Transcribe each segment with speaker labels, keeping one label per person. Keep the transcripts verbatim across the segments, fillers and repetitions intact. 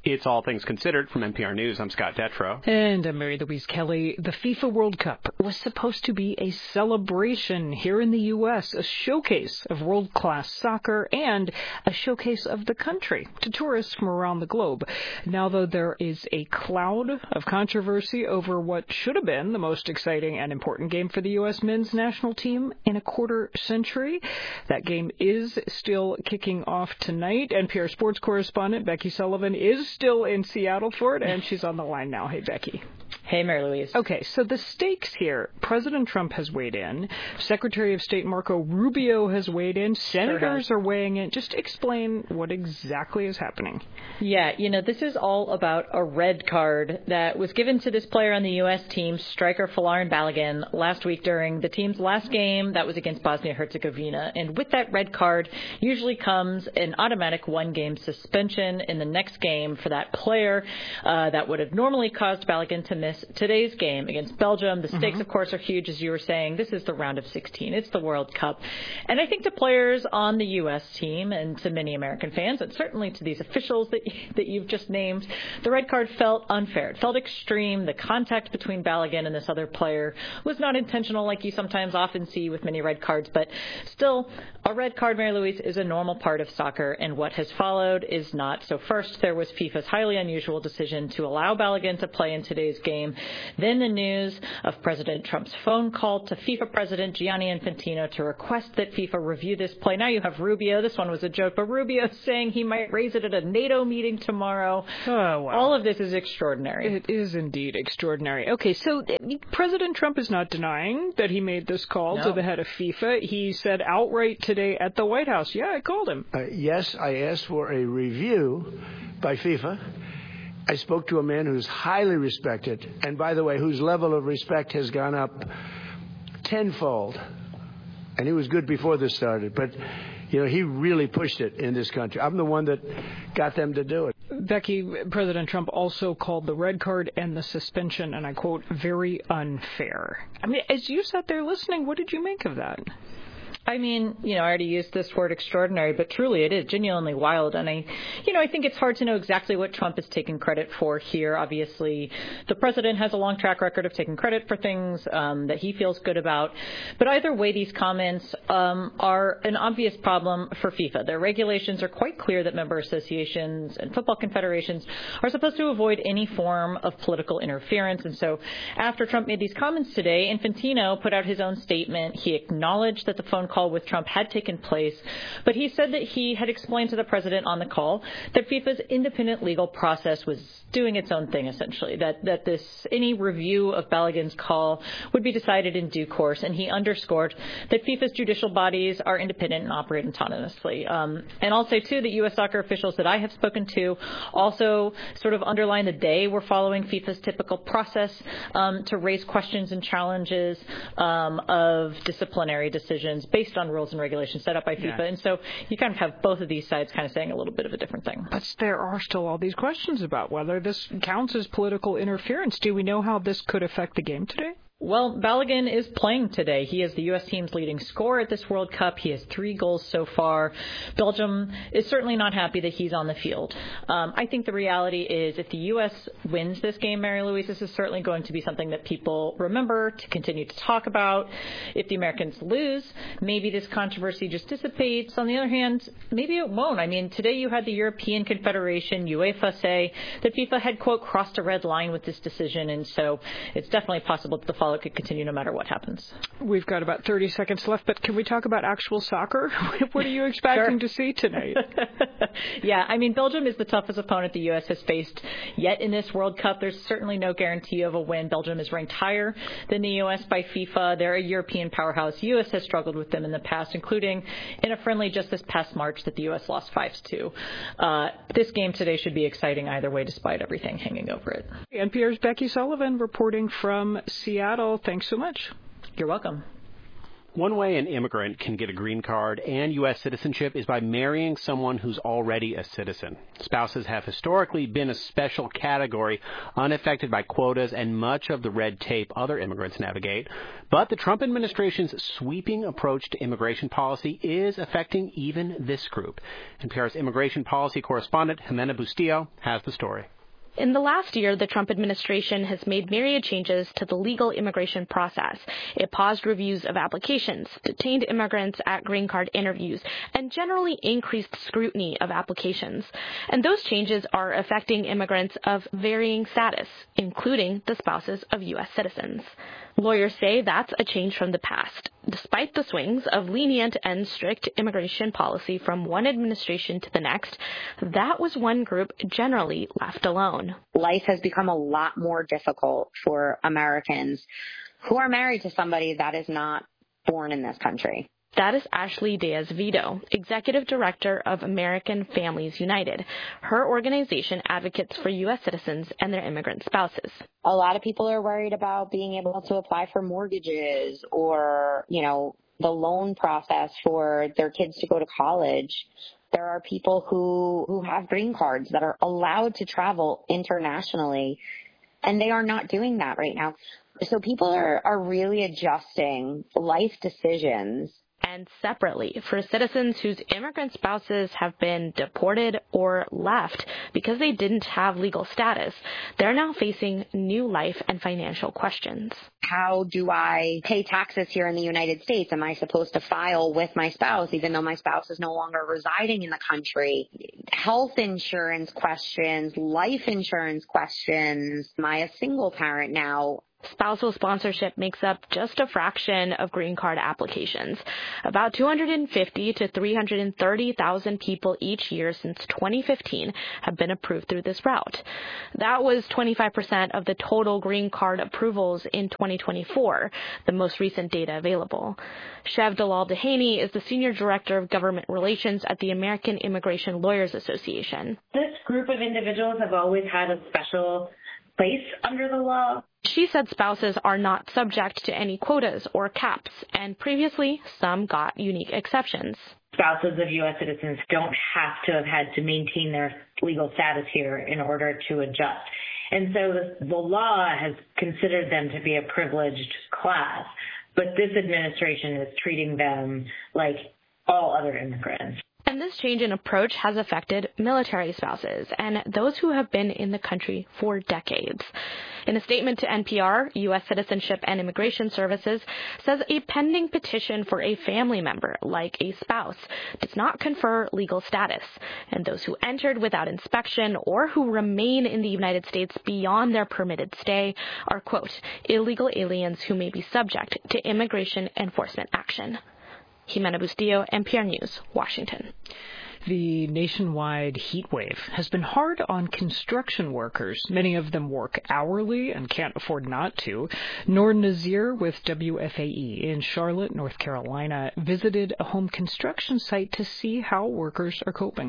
Speaker 1: It's All Things Considered from N P R News. I'm Scott Detrow.
Speaker 2: And I'm Mary Louise Kelly. The FIFA World Cup was supposed to be a celebration here in the U S, a showcase of world-class soccer and a showcase of the country to tourists from around the globe. Now, though, there is a cloud of controversy over what should have been the most exciting and important game for the U S men's national team in a quarter century. That game is still kicking off tonight. N P R sports correspondent Becky Sullivan is still in Seattle for it, and she's on the line now. Hey, Becky.
Speaker 3: Hey, Mary Louise.
Speaker 2: Okay, so the stakes here. President Trump has weighed in. Secretary of State Marco Rubio has weighed in. Senators
Speaker 3: Sure
Speaker 2: are weighing in. Just explain what exactly is happening.
Speaker 3: Yeah, you know, this is all about a red card that was given to this player on the U S team, striker Folarin Balogun, last week during the team's last game that was against Bosnia-Herzegovina. And with that red card usually comes an automatic one-game suspension in the next game for that player uh, that would have normally caused Balogun to miss today's game against Belgium. The stakes, mm-hmm. of course, are huge, as you were saying. This is the round of sixteen. It's the World Cup. And I think to players on the U S team and to many American fans, and certainly to these officials that, that you've just named, the red card felt unfair. It felt extreme. The contact between Balogun and this other player was not intentional, like you sometimes often see with many red cards. But still, a red card, Mary Louise, is a normal part of soccer, and what has followed is not. So first, there was FIFA's highly unusual decision to allow Balogun to play in today's game. Then the news of President Trump's phone call to FIFA President Gianni Infantino to request that FIFA review this play. Now you have Rubio. This one was a joke, but Rubio saying he might raise it at a NATO meeting tomorrow.
Speaker 2: Oh, wow.
Speaker 3: All of this is extraordinary.
Speaker 2: It is indeed extraordinary. Okay, so President Trump is not denying that he made this call
Speaker 3: no.
Speaker 2: to the head of FIFA. He said outright today at the White House, yeah, I called him.
Speaker 4: Uh, yes, I asked for a review by FIFA. I spoke to a man who's highly respected, and by the way, whose level of respect has gone up tenfold. And he was good before this started, but you know, he really pushed it in this country. I'm the one that got them to do it.
Speaker 2: Becky, President Trump also called the red card and the suspension, and I quote, very unfair. I mean, as you sat there listening, what did you make of that?
Speaker 3: I mean, you know, I already used this word extraordinary, but truly it is genuinely wild. And I, you know, I think it's hard to know exactly what Trump is taking credit for here. Obviously, the president has a long track record of taking credit for things um, that he feels good about. But either way, these comments um, are an obvious problem for FIFA. Their regulations are quite clear that member associations and football confederations are supposed to avoid any form of political interference. And so after Trump made these comments today, Infantino put out his own statement. He acknowledged that the phone call with Trump had taken place, but he said that he had explained to the president on the call that FIFA's independent legal process was doing its own thing, essentially, that, that this any review of Balogun's call would be decided in due course, and he underscored that FIFA's judicial bodies are independent and operate autonomously. Um, and I'll say, too, that U S soccer officials that I have spoken to also sort of underline the day we're following FIFA's typical process um, to raise questions and challenges um, of disciplinary decisions based based on rules and regulations set up by FIFA. Yeah. And so you kind of have both of these sides kind of saying a little bit of a different thing.
Speaker 2: But there are still all these questions about whether this counts as political interference. Do we know how this could affect the game today?
Speaker 3: Well, Balogun is playing today. He is the U S team's leading scorer at this World Cup. He has three goals so far. Belgium is certainly not happy that he's on the field. Um, I think the reality is if the U S wins this game, Mary Louise, this is certainly going to be something that people remember to continue to talk about. If the Americans lose, maybe this controversy just dissipates. On the other hand, maybe it won't. I mean, today you had the European Confederation, UEFA, say that FIFA had, quote, crossed a red line with this decision, and so it's definitely possible that the follow could continue no matter what happens.
Speaker 2: We've got about thirty seconds left, but can we talk about actual soccer? What are you expecting
Speaker 3: sure.
Speaker 2: to see tonight?
Speaker 3: Yeah, I mean, Belgium is the toughest opponent the U S has faced yet in this World Cup. There's certainly no guarantee of a win. Belgium is ranked higher than the U S by FIFA. They're a European powerhouse. U S has struggled with them in the past, including in a friendly just this past March that the U S lost five to. Uh, this game today should be exciting either way, despite everything hanging over it.
Speaker 2: N P R's Becky Sullivan reporting from Seattle. Thanks so much.
Speaker 3: You're welcome.
Speaker 1: One way an immigrant can get a green card and U S citizenship is by marrying someone who's already a citizen. Spouses have historically been a special category, unaffected by quotas and much of the red tape other immigrants navigate. But the Trump administration's sweeping approach to immigration policy is affecting even this group. N P R's immigration policy correspondent Jimena Bustillo has the story.
Speaker 5: In the last year, the Trump administration has made myriad changes to the legal immigration process. It paused reviews of applications, detained immigrants at green card interviews, and generally increased scrutiny of applications. And those changes are affecting immigrants of varying status, including the spouses of U S citizens. Lawyers say that's a change from the past. Despite the swings of lenient and strict immigration policy from one administration to the next, that was one group generally left alone.
Speaker 6: Life has become a lot more difficult for Americans who are married to somebody that is not born in this country.
Speaker 5: That is Ashley Diaz-Vito, Executive Director of American Families United. Her organization advocates for U S citizens and their immigrant spouses.
Speaker 6: A lot of people are worried about being able to apply for mortgages or, you know, the loan process for their kids to go to college. There are people who, who have green cards that are allowed to travel internationally, and they are not doing that right now. So people are, are really adjusting life decisions.
Speaker 5: And separately, for citizens whose immigrant spouses have been deported or left because they didn't have legal status, they're now facing new life and financial questions.
Speaker 6: How do I pay taxes here in the United States? Am I supposed to file with my spouse even though my spouse is no longer residing in the country? Health insurance questions, life insurance questions. Am I a single parent now?
Speaker 5: Spousal sponsorship makes up just a fraction of green card applications. About two hundred fifty to three hundred thirty thousand people each year since twenty fifteen have been approved through this route. That was twenty-five percent of the total green card approvals in twenty twenty-four, the most recent data available. Chev Dalal-Dehaney is the Senior Director of Government Relations at the American Immigration Lawyers Association.
Speaker 7: This group of individuals have always had a special place under the law.
Speaker 5: She said spouses are not subject to any quotas or caps, and previously some got unique exceptions.
Speaker 7: Spouses of U S citizens don't have to have had to maintain their legal status here in order to adjust. And so the, the law has considered them to be a privileged class, but this administration is treating them like all other immigrants.
Speaker 5: And this change in approach has affected military spouses and those who have been in the country for decades. In a statement to N P R, U S Citizenship and Immigration Services says a pending petition for a family member, like a spouse, does not confer legal status, and those who entered without inspection or who remain in the United States beyond their permitted stay are, quote, illegal aliens who may be subject to immigration enforcement action. Jimena Bustillo, N P R News, Washington.
Speaker 2: The nationwide heat wave has been hard on construction workers. Many of them work hourly and can't afford not to. Noor Nazir with W F A E in Charlotte, North Carolina, visited a home construction site to see how workers are coping.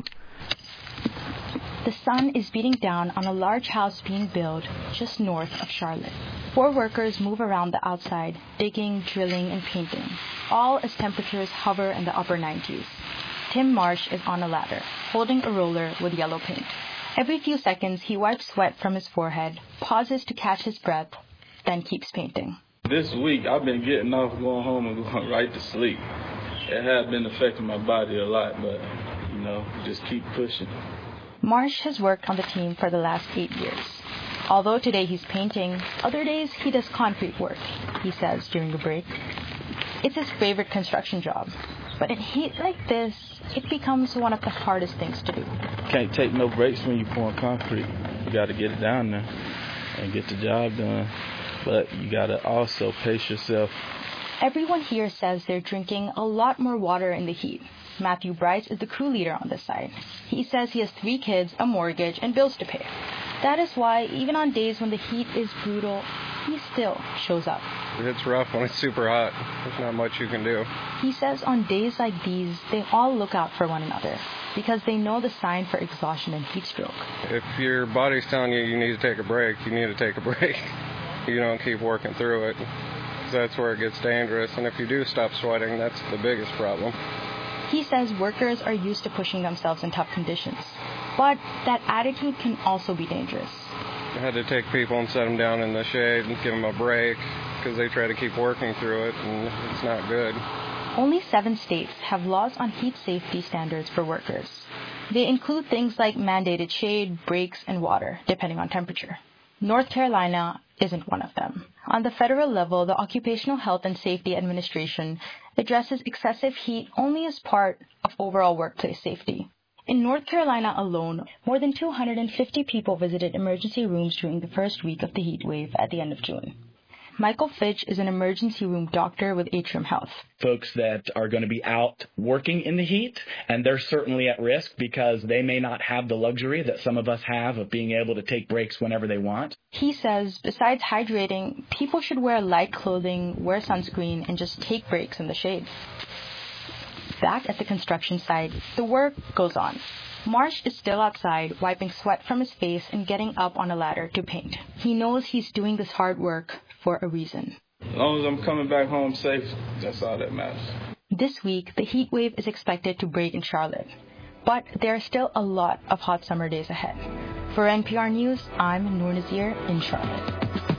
Speaker 8: The sun is beating down on a large house being built just north of Charlotte. Four workers move around the outside, digging, drilling, and painting, all as temperatures hover in the upper nineties. Tim Marsh is on a ladder, holding a roller with yellow paint. Every few seconds, he wipes sweat from his forehead, pauses to catch his breath, then keeps painting.
Speaker 9: This week, I've been getting off, going home, and going right to sleep. It has been affecting my body a lot, but, you know, just keep pushing.
Speaker 8: Marsh has worked on the team for the last eight years. Although today he's painting, other days he does concrete work, he says during a break. It's his favorite construction job, but in heat like this, it becomes one of the hardest things to do.
Speaker 9: Can't take no breaks when you're pouring concrete. You got to get it down there and get the job done, but you got to also pace yourself.
Speaker 8: Everyone here says they're drinking a lot more water in the heat. Matthew Bryce is the crew leader on this site. He says he has three kids, a mortgage, and bills to pay. That is why, even on days when the heat is brutal, he still shows up.
Speaker 10: It's rough when it's super hot. There's not much you can do.
Speaker 8: He says on days like these, they all look out for one another because they know the sign for exhaustion and heat stroke.
Speaker 10: If your body's telling you you need to take a break, you need to take a break. You don't keep working through it. That's where it gets dangerous. And if you do stop sweating, that's the biggest problem.
Speaker 8: He says workers are used to pushing themselves in tough conditions, but that attitude can also be dangerous.
Speaker 10: I had to take people and set them down in the shade and give them a break because they try to keep working through it, and it's not good.
Speaker 8: Only seven states have laws on heat safety standards for workers. They include things like mandated shade, breaks, and water, depending on temperature. North Carolina isn't one of them. On the federal level, the Occupational Health and Safety Administration addresses excessive heat only as part of overall workplace safety. In North Carolina alone, more than two hundred fifty people visited emergency rooms during the first week of the heat wave at the end of June. Michael Fitch is an emergency room doctor with Atrium Health.
Speaker 11: Folks that are going to be out working in the heat, and they're certainly at risk because they may not have the luxury that some of us have of being able to take breaks whenever they want.
Speaker 8: He says besides hydrating, people should wear light clothing, wear sunscreen, and just take breaks in the shade. Back at the construction site, the work goes on. Marsh is still outside, wiping sweat from his face and getting up on a ladder to paint. He knows he's doing this hard work for a reason.
Speaker 9: As long as I'm coming back home safe, that's all that matters.
Speaker 8: This week, the heat wave is expected to break in Charlotte. But there are still a lot of hot summer days ahead. For N P R News, I'm Noor Nazir in Charlotte.